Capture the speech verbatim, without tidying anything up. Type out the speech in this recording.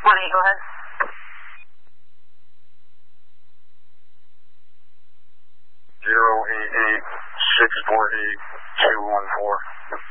one eight, go ahead. Zero eight eight six four eight two one four.